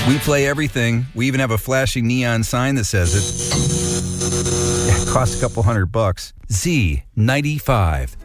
We play everything. We even have a flashing neon sign that says it. It costs a couple $100. Z95.